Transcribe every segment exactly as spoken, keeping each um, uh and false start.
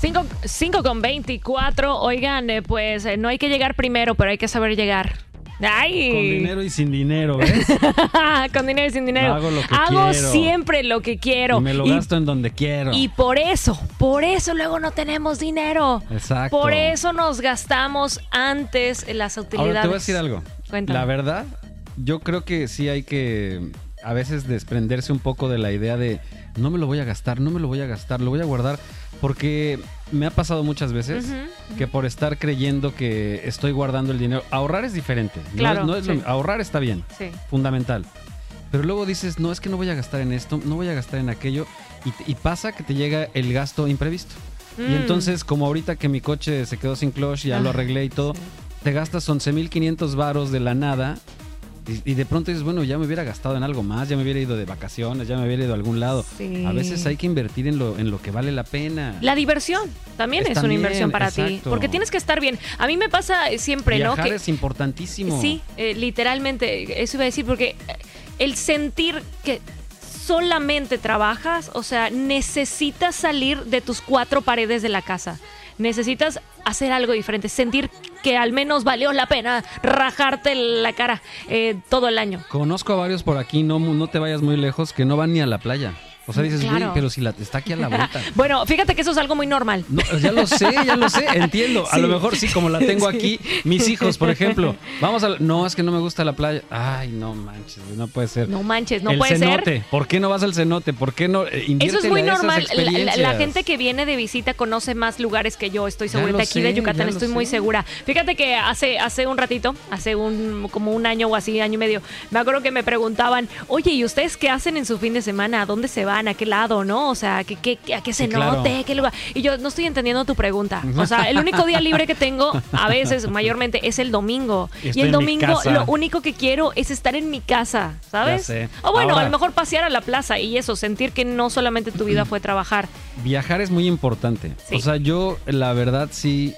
cinco con veinticuatro. Oigan, eh, pues eh, no hay que llegar primero, pero hay que saber llegar. ¡Ay! Con dinero y sin dinero, ¿ves? Con dinero y sin dinero. Hago lo que Hago quiero. siempre lo que quiero. Y me lo y, gasto en donde quiero. Y por eso, por eso luego no tenemos dinero. Exacto. Por eso nos gastamos antes en las utilidades. Ahora te voy a decir algo. Cuéntame. La verdad, yo creo que sí hay que a veces desprenderse un poco de la idea de no me lo voy a gastar, no me lo voy a gastar, lo voy a guardar. Porque me ha pasado muchas veces uh-huh. que por estar creyendo que estoy guardando el dinero, ahorrar es diferente. Claro, no es, no es sí. lo, ahorrar está bien, sí. fundamental. Pero luego dices, no, es que no voy a gastar en esto, no voy a gastar en aquello. Y, y pasa que te llega el gasto imprevisto. Mm. Y entonces, como ahorita que mi coche se quedó sin clutch, ya ah, lo arreglé y todo, sí. te gastas once mil quinientos varos de la nada. Y, y de pronto dices, bueno, ya me hubiera gastado en algo más, ya me hubiera ido de vacaciones, ya me hubiera ido a algún lado. Sí. A veces hay que invertir en lo, en lo que vale la pena. La diversión también es, es también, una inversión para exacto. ti, porque tienes que estar bien. A mí me pasa siempre, Viajar ¿no? Que es importantísimo. Sí, eh, literalmente, eso iba a decir, porque el sentir que solamente trabajas, o sea, necesitas salir de tus cuatro paredes de la casa. Necesitas hacer algo diferente, sentir que al menos valió la pena rajarte la cara eh, todo el año. Conozco a varios por aquí, no, no te vayas muy lejos, que no van ni a la playa. O sea, dices, güey, claro. pero si la, está aquí a la vuelta. Bueno, fíjate que eso es algo muy normal. No, ya lo sé, ya lo sé, entiendo. A sí. lo mejor sí, como la tengo sí. aquí, mis hijos, por ejemplo. Vamos a... La... No, es que no me gusta la playa. Ay, no manches, no puede ser. No manches, no el puede cenote. ser. ¿Por qué no vas al cenote? ¿Por qué no? Inviértele eso es muy normal. La, la, la gente que viene de visita conoce más lugares que yo. Estoy segura. De aquí sé, de Yucatán estoy sé. muy segura. Fíjate que hace, hace un ratito, hace un como un año o así, año y medio, me acuerdo que me preguntaban, oye, ¿y ustedes qué hacen en su fin de semana? ¿A dónde se van? ¿A qué lado? ¿No? O sea, ¿qué, qué, ¿a qué se sí, note? Claro. ¿Qué lugar? Y yo no estoy entendiendo tu pregunta. O sea, el único día libre que tengo, a veces, mayormente, es el domingo. Estoy y el domingo lo único que quiero es estar en mi casa, ¿sabes? O bueno, Ahora, a lo mejor pasear a la plaza y eso, sentir que no solamente tu vida fue trabajar. Viajar es muy importante. Sí. O sea, yo, la verdad, sí,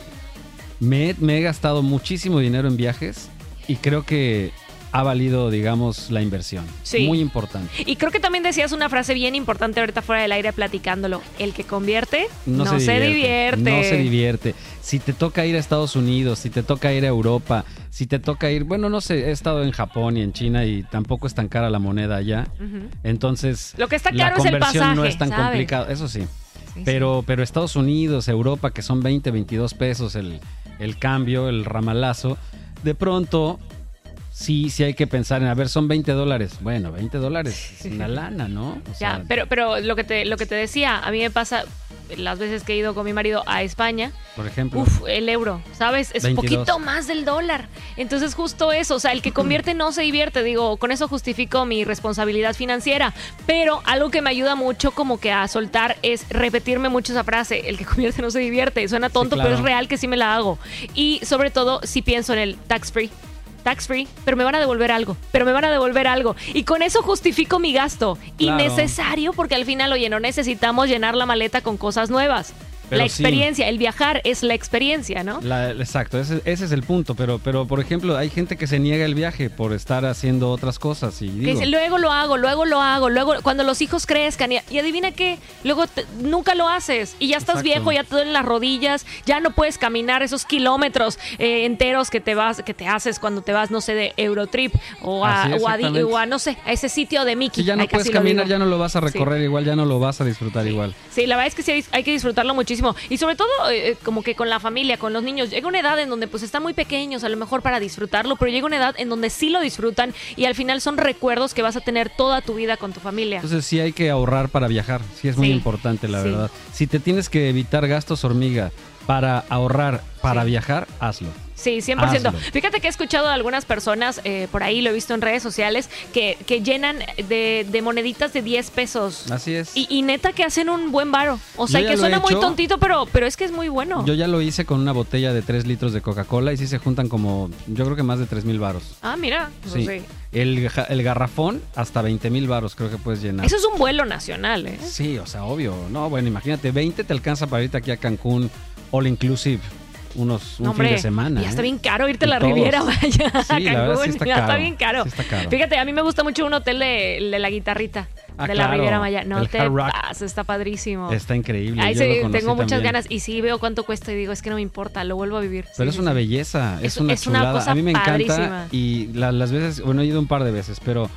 me, me he gastado muchísimo dinero en viajes y creo que ha valido, digamos, la inversión. Sí. Muy importante. Y creo que también decías una frase bien importante ahorita fuera del aire platicándolo. El que convierte no, no se, se divierte, divierte. No se divierte. Si te toca ir a Estados Unidos, si te toca ir a Europa, si te toca ir... Bueno, no sé, he estado en Japón y en China y tampoco es tan cara la moneda allá. Uh-huh. Entonces, lo que está la caro es el pasaje, no es tan ¿sabe? complicado. Eso sí. sí pero, sí. pero Estados Unidos, Europa, que son veinte, veintidós pesos el, el cambio, el ramalazo, de pronto... Sí, sí hay que pensar en, a ver, son veinte dólares. Bueno, veinte dólares es una lana, ¿no? O sea, ya, pero, pero lo que te, lo que te decía, a mí me pasa las veces que he ido con mi marido a España. Por ejemplo. Uf, el euro, ¿sabes? Es un poquito más del dólar. Entonces, justo eso, o sea, el que convierte no se divierte. Digo, con eso justifico mi responsabilidad financiera. Pero algo que me ayuda mucho como que a soltar es repetirme mucho esa frase. El que convierte no se divierte. Suena tonto, sí, claro. pero es real que sí me la hago. Y sobre todo, si pienso en el tax free. Tax free, pero me van a devolver algo, pero me van a devolver algo. Y con eso justifico mi gasto. Claro. Innecesario, porque al final, oye, no necesitamos llenar la maleta con cosas nuevas. Pero la experiencia, sí. el viajar es la experiencia, ¿no? La, exacto, ese, ese es el punto. Pero, pero, por ejemplo, hay gente que se niega el viaje por estar haciendo otras cosas. Y digo, dice, luego lo hago, luego lo hago, luego cuando los hijos crezcan. Y, y adivina qué, luego te, nunca lo haces. Y ya estás exacto. viejo, ya te duelen las rodillas, ya no puedes caminar esos kilómetros eh, enteros que te vas, que te haces cuando te vas, no sé, de Eurotrip o a, es, o, a o a, no sé, a ese sitio de Mickey. Si ya no Ay, puedes caminar, ya no lo vas a recorrer sí. igual, ya no lo vas a disfrutar sí. igual. Sí, la verdad es que sí hay, hay que disfrutarlo muchísimo. Y sobre todo, eh, como que con la familia, con los niños, llega una edad en donde pues están muy pequeños, a lo mejor para disfrutarlo, pero llega una edad en donde sí lo disfrutan y al final son recuerdos que vas a tener toda tu vida con tu familia. Entonces sí hay que ahorrar para viajar, sí es muy sí. importante, la sí. verdad. Si te tienes que evitar gastos hormiga para ahorrar para sí. viajar, hazlo. Sí, cien por ciento. Hazlo. Fíjate que he escuchado a algunas personas, eh, por ahí lo he visto en redes sociales, que, que llenan de, de moneditas de diez pesos. Así es. Y, y neta que hacen un buen varo. O sea, que suena muy tontito, pero, pero es que es muy bueno. Yo ya lo hice con una botella de tres litros de Coca-Cola y sí se juntan como, yo creo que más de tres mil varos. Ah, mira. Sí. No sé. El, el garrafón, hasta veinte mil varos creo que puedes llenar. Eso es un vuelo nacional, ¿eh? Sí, o sea, obvio. No, bueno, imagínate, veinte te alcanza para irte aquí a Cancún, all inclusive. Unos, un no, hombre, fin de semana. Ya ¿eh? está bien caro irte a la Riviera, vaya. Sí, a Cancún, la verdad sí está ya caro. está bien caro. Sí está caro. Fíjate, a mí me gusta mucho un hotel de, de la Guitarrita. Ah, de claro, la Riviera Maya. No el te Hard Rock. pases, está padrísimo. Está increíble. Ahí yo sí, lo conocí tengo muchas también. ganas y sí veo cuánto cuesta y digo, es que no me importa, lo vuelvo a vivir. Pero sí, es sí, una sí. belleza, es, Es- una es una chulada. cosa a mí me encanta padrísima. y la- las veces, bueno, he ido un par de veces, pero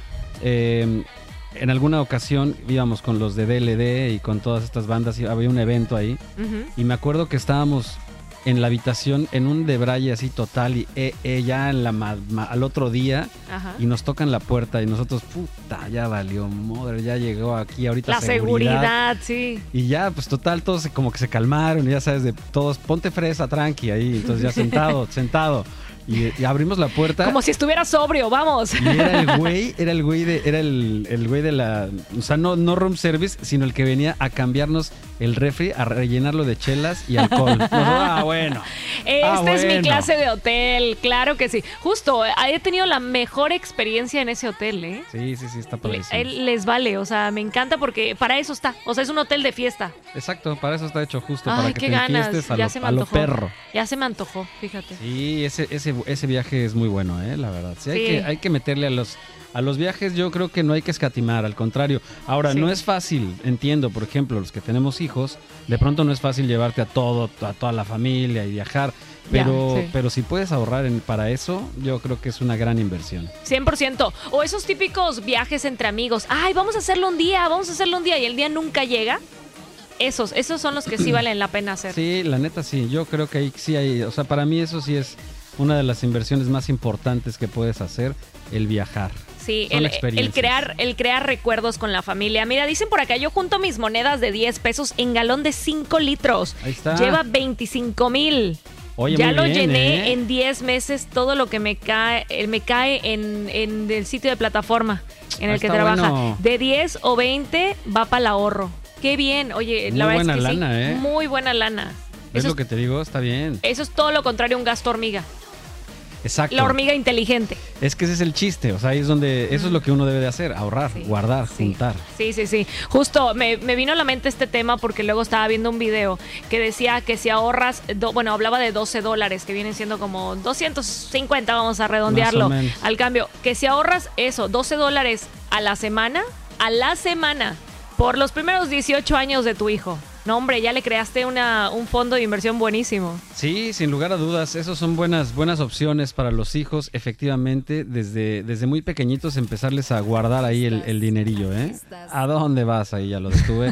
eh, en alguna ocasión íbamos con los de D L D y con todas estas bandas y había un evento ahí Ujú. y me acuerdo que estábamos en la habitación en un debraye así total y eh, eh, ya en la ma- ma- al otro día Ajá. y nos tocan la puerta y nosotros, puta, ya valió, madre, ya llegó aquí ahorita La seguridad, sí. Y ya, pues total, todos se- como que se calmaron, ya sabes, de todos, ponte fresa, tranqui ahí, entonces ya sentado, sentado. Y, y abrimos la puerta. Como si estuviera sobrio, vamos. Y era el güey, era el güey de, era el, el güey de la, o sea, no, no room service, sino el que venía a cambiarnos el refri, a rellenarlo de chelas y alcohol. Nos, ah, bueno. Esta Ah, es mi bueno. clase de hotel, claro que sí. Justo, eh, he tenido la mejor experiencia en ese hotel, ¿eh? Sí, sí, sí, está Le- padrísimo. él les vale, o sea, me encanta porque para eso está. O sea, es un hotel de fiesta. Exacto, para eso está hecho justo, Ay, para que qué te ganas. enfiestes a, Ya lo, se me a lo antojó. perro. Ya se me antojó, fíjate. Sí, ese, ese, ese viaje es muy bueno, ¿eh? La verdad. Sí, hay, Sí. Que, hay que meterle a los, a los viajes, yo creo que no hay que escatimar, al contrario. Ahora, Sí. no es fácil, entiendo, por ejemplo, los que tenemos hijos, de pronto no es fácil llevarte a todo, a toda la familia y viajar, Ya, pero, sí. pero si puedes ahorrar en, para eso, yo creo que es una gran inversión. cien por ciento. O esos típicos viajes entre amigos. Ay, vamos a hacerlo un día, vamos a hacerlo un día y el día nunca llega. Esos, esos son los que sí valen la pena hacer. Sí, la neta sí, yo creo que ahí sí hay, o sea, para mí eso sí es una de las inversiones más importantes que puedes hacer, el viajar. Sí, Son el, experiencias. el crear, el crear recuerdos con la familia. Mira, dicen por acá, yo junto mis monedas de diez pesos en galón de cinco litros. Ahí está. Lleva veinticinco mil. Oye, Ya muy lo bien, llené ¿eh? en diez meses todo lo que me cae, eh, me cae en, en el sitio de plataforma en Ah, el que está trabaja. bueno. De diez o veinte va para el ahorro. Qué bien. Oye, Muy la verdad buena es que lana, sí. ¿eh? Muy buena lana. ¿Ves Eso lo es, que te digo? Está bien. eso es todo lo contrario a un gasto hormiga. Exacto. La hormiga inteligente. Es que ese es el chiste, o sea, ahí es donde, eso es lo que uno debe de hacer, ahorrar, Sí, guardar, sí. juntar. Sí, sí, sí. Justo me, me vino a la mente este tema porque luego estaba viendo un video que decía que si ahorras, do- bueno, hablaba de doce dólares, que vienen siendo como doscientos cincuenta, vamos a redondearlo Más o menos. al cambio. Que si ahorras eso, doce dólares a la semana, a la semana, por los primeros dieciocho años de tu hijo. No, hombre, ya le creaste una, un fondo de inversión buenísimo. Sí, sin lugar a dudas, esos son buenas, buenas opciones para los hijos, efectivamente, desde, desde muy pequeñitos empezarles a guardar ahí el, el dinerillo, ¿eh? ¿A dónde vas? Ahí ya lo detuve.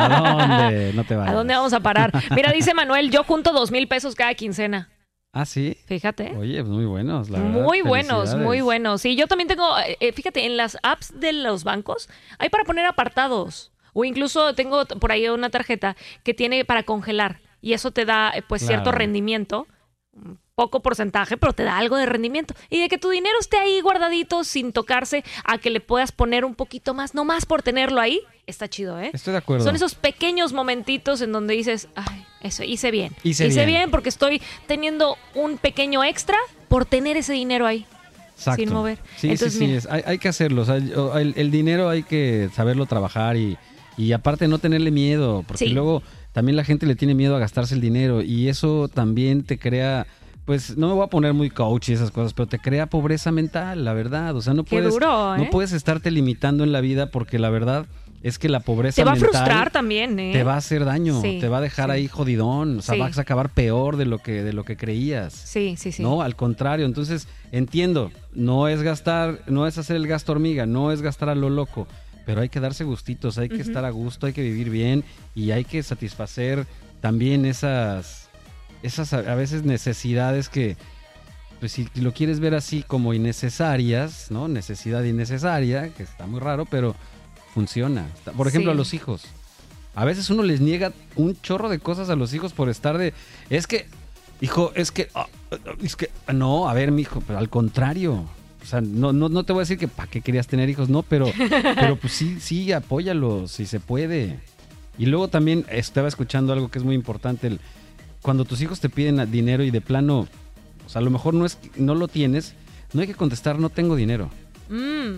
¿A dónde? No te vayas. ¿A dónde vamos a parar? Mira, dice Manuel, yo junto dos mil pesos cada quincena. Ah, sí. Fíjate. Oye, pues muy buenos, la verdad. Muy buenos, Felicidades. muy buenos. Sí, yo también tengo, eh, eh, fíjate, en las apps de los bancos hay para poner apartados. O incluso tengo t- por ahí una tarjeta que tiene para congelar. Y eso te da, eh, pues, cierto Claro. rendimiento. Un poco porcentaje, pero te da algo de rendimiento. Y de que tu dinero esté ahí guardadito sin tocarse, a que le puedas poner un poquito más, no más por tenerlo ahí, está chido, ¿eh? Estoy de acuerdo. Son esos pequeños momentitos en donde dices, ay, eso, hice bien. Hice bien. bien porque estoy teniendo un pequeño extra por tener ese dinero ahí. Exacto. sin mover. Sí, Entonces, sí, sí, mira. es- hay, hay que hacerlo. O sea, el, el- el dinero hay que saberlo trabajar y, y aparte no tenerle miedo, porque Sí. luego también la gente le tiene miedo a gastarse el dinero y eso también te crea, pues no me voy a poner muy coach y esas cosas, pero te crea pobreza mental, la verdad. O sea, no Qué puedes, duro, ¿eh? no puedes estarte limitando en la vida porque la verdad es que la pobreza Te va a mental frustrar también, ¿eh? te va a hacer daño, Sí, te va a dejar sí. ahí jodidón, o sea, Sí. vas a acabar peor de lo que de lo que creías. Sí, sí, sí. No, al contrario. Entonces, entiendo, no es gastar, no es hacer el gasto hormiga, no es gastar a lo loco, pero hay que darse gustitos, hay que Ujú. estar a gusto, hay que vivir bien y hay que satisfacer también esas, esas a a veces necesidades que, pues si lo quieres ver así como innecesarias, ¿no? Necesidad innecesaria, que está muy raro, pero funciona. Está- Por ejemplo, Sí. a los hijos. A veces uno les niega un chorro de cosas a los hijos por estar de, es que, hijo, es que, ah, es que, no, a ver, mijo, pero al contrario. O sea, no, no, no te voy a decir que para qué querías tener hijos, no, pero, pero pues sí, sí, apóyalos, si se puede. Y luego también estaba escuchando algo que es muy importante, el, cuando tus hijos te piden dinero y de plano, o sea, a lo mejor no es, no lo tienes, no hay que contestar, no tengo dinero. Mm,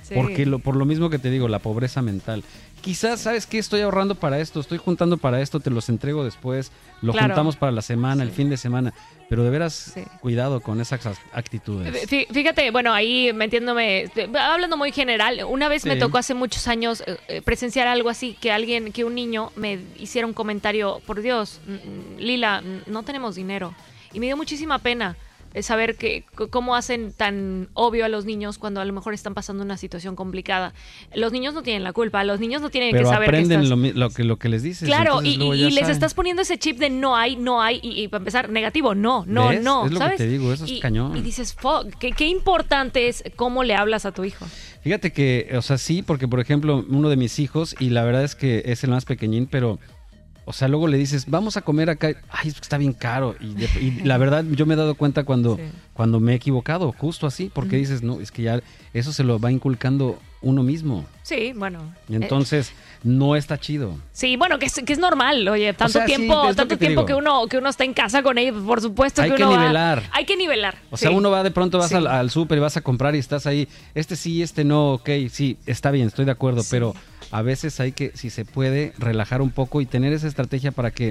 Sí. Porque lo, por lo mismo que te digo, la pobreza mental. Quizás, ¿sabes qué? Estoy ahorrando para esto, estoy juntando para esto, te los entrego después, lo Claro. juntamos para la semana, Sí. el fin de semana. Pero de veras, Sí. cuidado con esas actitudes. Fí- Fíjate, bueno, ahí metiéndome, hablando muy general, una vez Sí. me tocó hace muchos años eh, presenciar algo así, que alguien, que un niño me hiciera un comentario, por Dios, mm, Lila, mm, no tenemos dinero. Y me dio muchísima pena eh, saber que c- cómo hacen tan obvio a los niños cuando a lo mejor están pasando una situación complicada. Los niños no tienen la culpa, los niños no tienen Pero que saber que aprenden estás... lo, mi- lo que, lo que les dices. Claro, entonces y, luego y- ya y les saben. estás poniendo ese chip de no hay, no hay, y, y para empezar, negativo, no, no, ¿Ves? no, Es lo que ¿sabes? te digo, eso es y, cañón. Y dices, fuck, qué, qué importante es cómo le hablas a tu hijo. Fíjate que, o sea, sí, porque por ejemplo, uno de mis hijos, y la verdad es que es el más pequeñín, pero, o sea, luego le dices, vamos a comer acá, ay, es que está bien caro. Y, de- y la verdad, yo me he dado cuenta cuando, Sí. cuando me he equivocado, justo así, porque Ujú. dices, no, es que ya eso se lo va inculcando uno mismo. Sí, bueno. Y eh, entonces, no está chido. sí, bueno, que es, que es normal, oye, tanto sea, sí, tiempo, es lo tanto que te tiempo digo. que uno, que uno está en casa con ellos, por supuesto Hay que que uno va- nivelar. hay que nivelar. O sea, sí. uno va de pronto, vas Sí. al, al súper y vas a comprar y estás ahí, este sí, este no, ok, sí, está bien, estoy de acuerdo, Sí. pero a veces hay que, si se puede, relajar un poco y tener esa estrategia para que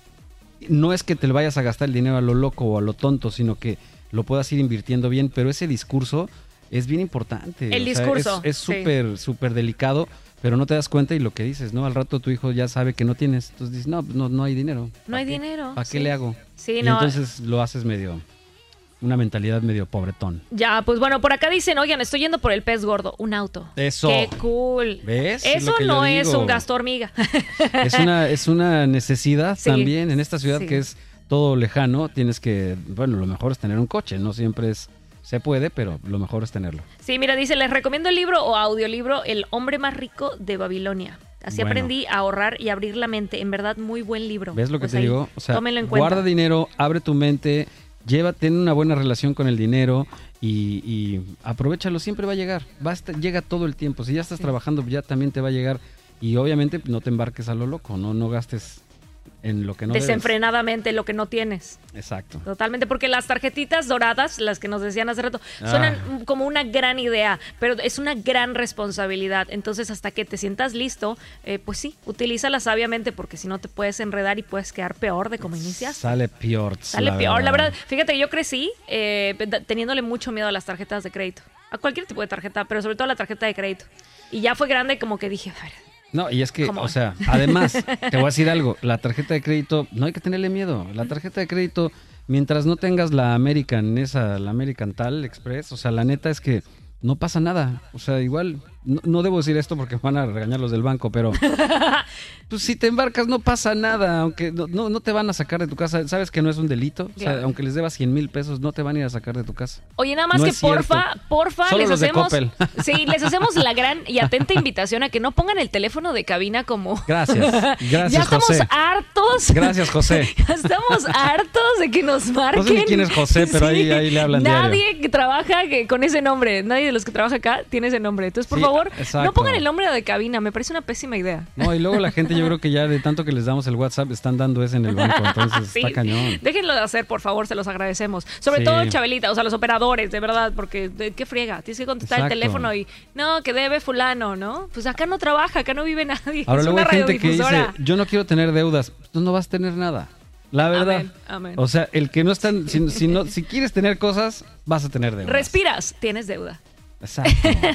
no es que te le vayas a gastar el dinero a lo loco o a lo tonto, sino que lo puedas ir invirtiendo bien, pero ese discurso es bien importante. El O sea, discurso, es- es sí. súper, súper delicado, pero no te das cuenta y lo que dices, ¿no? Al rato tu hijo ya sabe que no tienes, entonces dices, no, no, no hay dinero. No hay ¿Para qué? dinero, ¿Para qué sí. le hago? Sí, Y no. entonces lo haces medio, una mentalidad medio pobretón. Ya, pues bueno, por acá dicen, oigan, estoy yendo por el pez gordo, un auto. Eso. Qué cool. ¿Ves? Es Eso lo que yo no es digo. un gasto hormiga. Es una, es una necesidad Sí. también en esta ciudad Sí. que es todo lejano. Tienes que, bueno, lo mejor es tener un coche, no siempre es, se puede, pero lo mejor es tenerlo. Sí, mira, dice, les recomiendo el libro o audiolibro El hombre más rico de Babilonia. Así Bueno. aprendí a ahorrar y abrir la mente. En verdad, muy buen libro. ¿Ves lo que Pues te ahí, digo? O sea, tómenlo en cuenta. guarda dinero, abre tu mente, lleva, ten una buena relación con el dinero y, y aprovechalo, siempre va a llegar. Basta, llega todo el tiempo. Si ya estás Sí. trabajando, ya también te va a llegar. Y obviamente no te embarques a lo loco, no, no gastes en lo que no debes. Desenfrenadamente lo que no tienes. Exacto. Totalmente, porque las tarjetitas doradas, las que nos decían hace rato, suenan Ah. como una gran idea, pero es una gran responsabilidad. Entonces, hasta que te sientas listo, eh, pues sí, utilízalas sabiamente, porque si no te puedes enredar y puedes quedar peor de como inicias. Sale peor. Sale peor, la verdad. Fíjate, yo crecí eh, da- teniéndole mucho miedo a las tarjetas de crédito. A cualquier tipo de tarjeta, pero sobre todo a la tarjeta de crédito. Y ya fue grande como que dije, a ver, No, y es que, Come o on. sea, además, te voy a decir algo, la tarjeta de crédito, no hay que tenerle miedo. La tarjeta de crédito, mientras no tengas la American, esa, la American Tal Express, o sea, la neta es que no pasa nada. O sea, igual, no, no debo decir esto porque van a regañar los del banco, pero pues si te embarcas no pasa nada, aunque no, no, no te van a sacar de tu casa. Sabes que no es un delito, o sea, Claro. aunque les debas cien mil pesos, no te van a ir a sacar de tu casa. oye, nada más No que es cierto. porfa, porfa, Solo les los de hacemos. Coppel. Sí, les hacemos la gran y atenta invitación a que no pongan el teléfono de cabina como. Gracias, gracias, ya estamos José. hartos. Gracias, José. Ya estamos hartos de que nos marquen. No sé ni quién es José, pero ahí- ahí le hablan Nadie diario. que trabaja que- con ese nombre, nadie de los que trabaja acá tiene ese nombre. Entonces, por Sí, favor, exacto. no pongan el nombre de cabina. Me parece una pésima idea. No, y luego la gente, yo creo que ya de tanto que les damos el WhatsApp, están dando ese en el banco, entonces Sí, está cañón. déjenlo de hacer, por favor, se los agradecemos. Sobre Sí. todo, Chabelita, o sea, los operadores, de verdad, porque de- qué friega. Tienes que contestar Exacto. el teléfono y no, que debe fulano, ¿no? Pues acá no trabaja, acá no vive nadie. Ahora es luego una hay gente que dice, radiodifusora. yo no quiero tener deudas. Tú no vas a tener nada. La verdad. Amén, amén. O sea, el que no están, si, si no, si quieres tener cosas, vas a tener deudas. Respiras, tienes deuda. Exacto.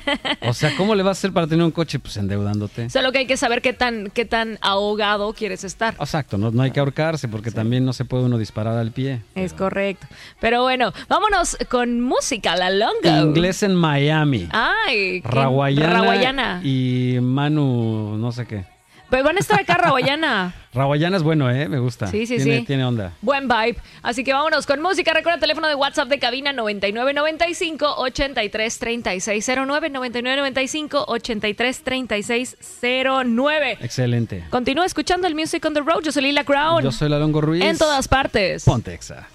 O sea, ¿cómo le vas a hacer para tener un coche? Pues endeudándote. Solo que hay que saber qué tan, qué tan ahogado quieres estar. Exacto, no, no hay que ahorcarse porque también no se puede uno disparar al pie. Es correcto. Pero bueno, vámonos con música, la longa. Inglés en Miami. Ay, qué- Rawayana, Rawayana. y Manu, no sé qué. Pues van a estar acá, Rawayana. Rawayana es bueno, ¿eh? Me gusta. Sí, sí, tiene, sí. Tiene onda. Buen vibe. Así que vámonos con música. Recuerda el teléfono de WhatsApp de cabina noventa y nueve noventa y cinco, ochenta y tres, treinta y seis cero nueve, noventa y nueve noventa y cinco, ochenta y tres, treinta y seis cero nueve. Excelente. Continúa escuchando el Music on the Road. Yo soy Lila Crown. Yo soy Lalongo Ruiz. En todas partes. Ponte Exa.